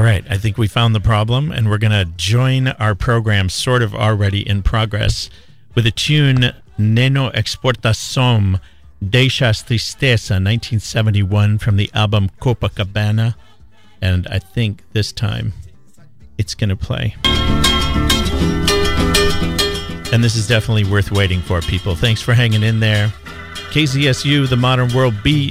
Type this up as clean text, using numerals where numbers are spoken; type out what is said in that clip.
right, I think we found the problem, and we're going to join our program sort of already in progress with a tune, Neno Exportação Deixas Tristeza, 1971, from the album Copacabana. And I think this time it's going to play. And this is definitely worth waiting for, people. Thanks for hanging in there. KZSU, The Modern World, be